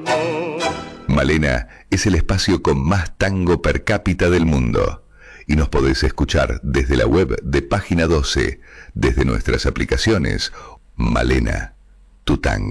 amor. Malena es el espacio con más tango per cápita del mundo. Y nos podés escuchar desde la web de Página 12, desde nuestras aplicaciones. Malena, tu tango.